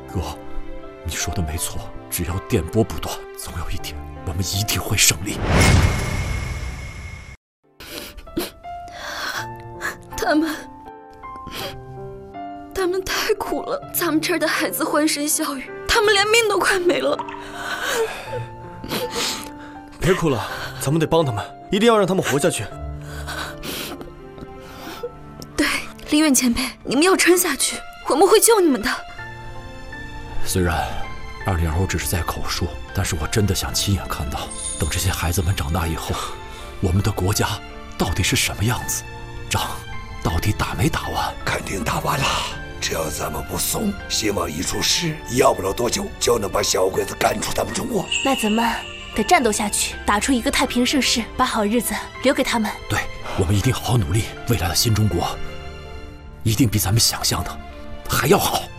哥，你说的没错，只要电波不断，总有一天我们一定会胜利。 他们太苦了，咱们这儿的孩子欢声笑语，他们连命都快没了。 别哭了，咱们得帮他们，一定要让他们活下去。 对，林远前辈，你们要撑下去，我们会救你们的。 虽然2.2只是在口述，但是我真的想亲眼看到，等这些孩子们长大以后，我们的国家到底是什么样子，仗到底打没打完？ 肯定打完了，只要咱们不怂，希望一出师，要不了多久就能把小鬼子赶出咱们中国。 那咱们得战斗下去，打出一个太平盛世，把好日子留给他们。 对，我们一定好好努力，未来的新中国一定比咱们想象的还要好。